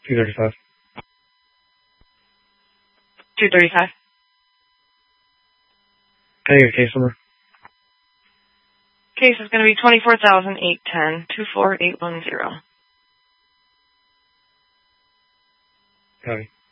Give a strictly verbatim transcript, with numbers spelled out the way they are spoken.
two thirty-five. two thirty-five. Can I get a case number? Case is going to be twenty-four thousand eight ten two four eight one zero. Copy.